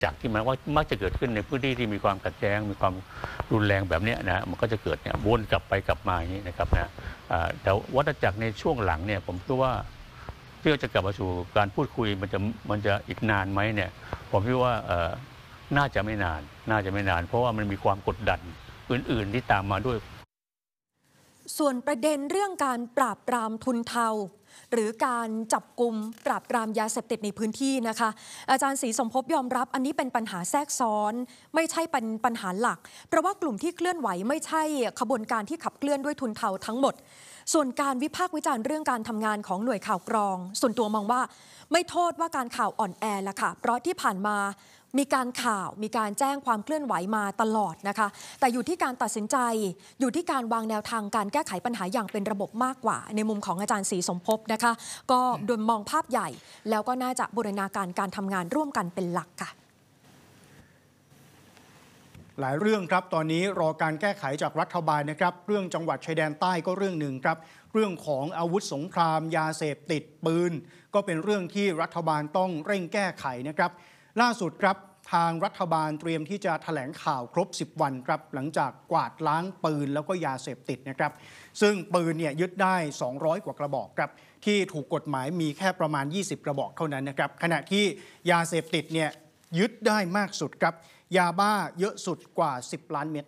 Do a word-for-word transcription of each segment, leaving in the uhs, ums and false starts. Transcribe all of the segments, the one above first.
จากที่มันว่ามักจะเกิดขึ้นในพื้นที่ที่มีความขัดแย้งมีความรุนแรงแบบนี้นะมันก็จะเกิดเนี่ยวนกลับไปกลับมาอย่างนี้นะครับนะแต่วัฏจักรในช่วงหลังเนี่ยผมคิดว่าเพื่อจะกลับมาสู่การพูดคุยมันจะมันจะอีกนานไหมเนี่ยผมคิดว่าน่าจะไม่นานน่าจะไม่นานเพราะว่ามันมีความกดดันอื่นๆที่ตามมาด้วยส่วนประเด็นเรื่องการปราบปรามทุนเทาหรือการจับกุมปราบปรามยาเสพติดในพื้นที่นะคะอาจารย์ศรีสมภพยอมรับอันนี้เป็นปัญหาแทรกซ้อนไม่ใช่เป็นปัญหาหลักเพราะว่ากลุ่มที่เคลื่อนไหวไม่ใช่ขบวนการที่ขับเคลื่อนด้วยทุนเทาทั้งหมดส่วนการวิพากษ์วิจารณ์เรื่องการทำงานของหน่วยข่าวกรองส่วนตัวมองว่าไม่โทษว่าการข่าวอ่อนแอละค่ะเพราะที่ผ่านมามีการข่าวมีการแจ้งความเคลื่อนไหวมาตลอดนะคะแต่อยู่ที่การตัดสินใจอยู่ที่การวางแนวทางการแก้ไขปัญหาอย่างเป็นระบบมากกว่าในมุมของอาจารย์ศรีสมภพนะคะก็โดยมองภาพใหญ่แล้วก็น่าจะบูรณาการการทำงานร่วมกันเป็นหลักค่ะหลายเรื่องครับตอนนี้รอการแก้ไขจากรัฐบาลนะครับเรื่องจังหวัดชายแดนใต้ก็เรื่องหนึ่งครับเรื่องของอาวุธสงครามยาเสพติดปืนก็เป็นเรื่องที่รัฐบาลต้องเร่งแก้ไขนะครับล่าสุดครับทางรัฐบาลเตรียมที่จะแถลงข่าวครบสิบวันครับหลังจากกวาดล้างปืนแล้วก็ยาเสพติดนะครับซึ่งปืนเนี่ยยึดได้สองร้อยกว่ากระบอกครับที่ถูกกฎหมายมีแค่ประมาณยี่สิบกระบอกเท่านั้นนะครับขณะที่ยาเสพติดเนี่ยยึดได้มากสุดครับยาบ้าเยอะสุดกว่าสิบล้านเม็ด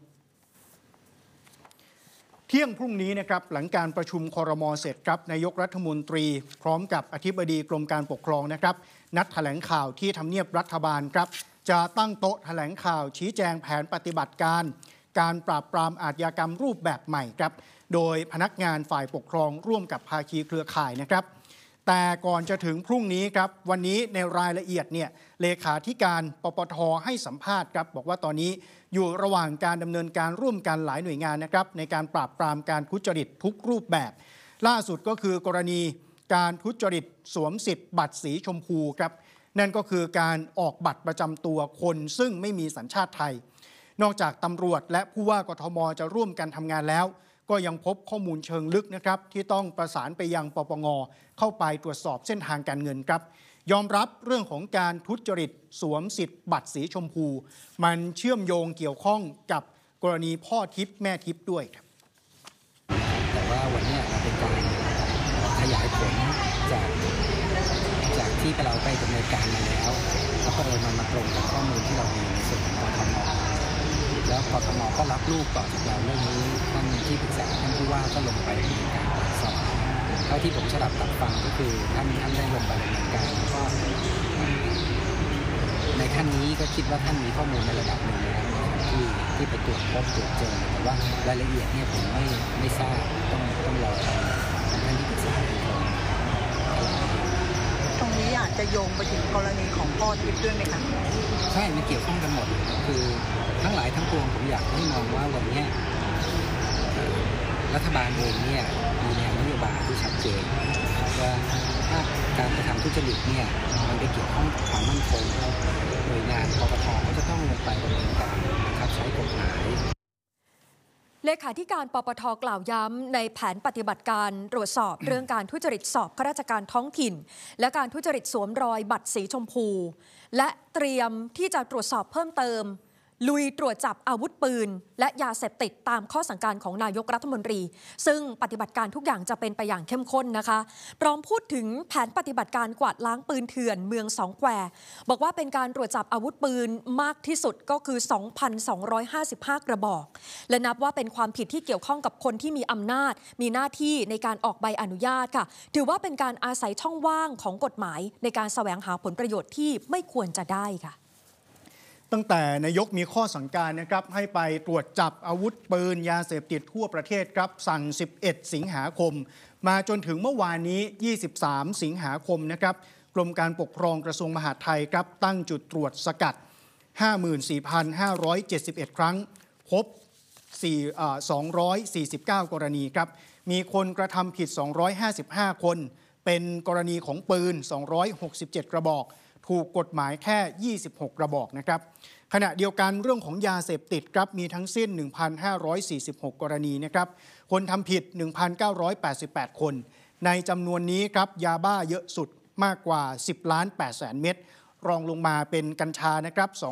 เที่ยงพรุ่งนี้นะครับหลังการประชุมครม.เสร็จครับนายกรัฐมนตรีพร้อมกับอธิบดีกรมการปกครองนะครับนัดแถลงข่าวที่ทำเนียบรัฐบาลครับจะตั้งโต๊ะแถลงข่าวชี้แจงแผนปฏิบัติการการปราบปรามอาชญากรรมรูปแบบใหม่ครับโดยพนักงานฝ่ายปกครองร่วมกับภาคีเครือข่ายนะครับแต่ก่อนจะถึงพรุ่งนี้ครับวันนี้ในรายละเอียดเนี่ยเลขาธิการปปท.ให้สัมภาษณ์ครับบอกว่าตอนนี้อยู่ระหว่างการดำเนินการร่วมกันหลายหน่วยงานนะครับในการปราบปรามการทุจริตทุกรูปแบบล่าสุดก็คือกรณีการทุจริตสวมสิทธิ์บัตรสีชมพูครับนั่นก็คือการออกบัตรประจำตัวคนซึ่งไม่มีสัญชาติไทยนอกจากตำรวจและผู้ว่ากทม.จะร่วมกันทำงานแล้วก็ยังพบข้อมูลเชิงลึกนะครับที่ต้องประสานไปยังปปง.เข้าไปตรวจสอบเส้นทางการเงินครับยอมรับเรื่องของการทุจริตสวมสิทธิ์บัตรสีชมพูมันเชื่อมโยงเกี่ยวข้องกับกรณีพ่อทิพย์แม่ทิพย์ด้วยครับแต่ว่าวันนี้มันเป็นการขยายผลจากจากที่เราไปดำเนินการมาแล้วแล้วก็เลยมันมาตรงกับข้อมูลที่เรามีในส่วนของกทมแล้วกทมก็รับลูกต่อจากเราเรื่องนี้ท่านที่ปรึกษาท่านผู้ว่าก็ลงไปดำเนินการตรวจสอบเท่าที่ผมสดับตัดฟังก็คือท่านท่านได้ลงไปดำเนินการแล้วก็ในขั้นนี้ก็คิดว่าท่านมีข้อมูลในระดับหนึ่งแล้วที่ที่ไปตรวจพบตรวจเจอแต่ว่ารายละเอียดเนี่ยผมไม่ไม่ทราบต้องต้องรอทางท่านที่ปรึกษาเป็นคนตรงนี้อาจจะโยงไปถึงกรณีของพ่อทิพย์ด้วยไหมคะใช่มันเกี่ยวข้องกันหมดคือทั้งหลายทั้งปวงผมอยากให้มองว่าวันนี้รัฐบาลเองเนี่ยมีแนวนโยบายที่ชัดเจนว่าถ้าการกระทำทุจริตเนี่ยมันไปเกี่ยวข้องกับความมั่นคงหน่วยงานปปท.ก็จะต้องลงไปดำเนินการนะครับใช้กฎหมายเลขาธิการปปท.กล่าวย้ำในแผนปฏิบัติการตรวจสอบเรื่องการทุจริตสอบข้าราชการท้องถิ่นและการทุจริตสวมรอยบัตรสีชมพูและเตรียมที่จะตรวจสอบเพิ่มเติมลุยตรวจจับอาวุธปืนและยาเสพติดตามข้อสั่งการของนายกรัฐมนตรีซึ่งปฏิบัติการทุกอย่างจะเป็นไปอย่างเข้มข้นนะคะพร้อมพูดถึงแผนปฏิบัติการกวาดล้างปืนเถื่อนเมืองสองแควบอกว่าเป็นการตรวจจับอาวุธปืนมากที่สุดก็คือ สองพันสองร้อยห้าสิบห้า กระบอกและนับว่าเป็นความผิดที่เกี่ยวข้องกับคนที่มีอำนาจมีหน้าที่ในการออกใบอนุญาตค่ะถือว่าเป็นการอาศัยช่องว่างของกฎหมายในการแสวงหาผลประโยชน์ที่ไม่ควรจะได้ค่ะตั้งแต่นายกมีข้อสั่งการนะครับให้ไปตรวจจับอาวุธปืนยาเสพติดทั่วประเทศครับสั่งสิบเอ็ดสิงหาคมมาจนถึงเมื่อวานนี้ยี่สิบสามสิงหาคมนะครับกรมการปกครองกระทรวงมหาดไทยครับตั้งจุดตรวจสกัด ห้าหมื่นสี่พันห้าร้อยเจ็ดสิบเอ็ด ครั้งพบสองร้อยสี่สิบเก้ากรณีครับมีคนกระทำผิดสองร้อยห้าสิบห้าคนเป็นกรณีของปืนสองร้อยหกสิบเจ็ดกระบอกถูกกฎหมายแค่ยี่สิบหกกระบอกนะครับขณะเดียวกันเรื่องของยาเสพติดครับมีทั้งสิ้น หนึ่งพันห้าร้อยสี่สิบหก กรณีนะครับคนทำผิด หนึ่งพันเก้าร้อยแปดสิบแปด คนในจำนวนนี้ครับยาบ้าเยอะสุดมากกว่าสิบล้านแปดแสนเม็ดรองลงมาเป็นกัญชานะครับ